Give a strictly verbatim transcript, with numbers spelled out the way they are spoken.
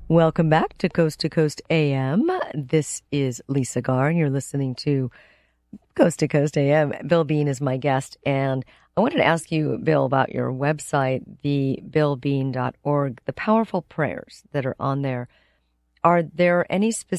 Welcome back to Coast to Coast A M. This is Lisa Garr, and you're listening to Coast to Coast A M. Bill Bean is my guest, and I wanted to ask you, Bill, about your website, the bill bean dot org, the powerful prayers that are on there. Are there any specific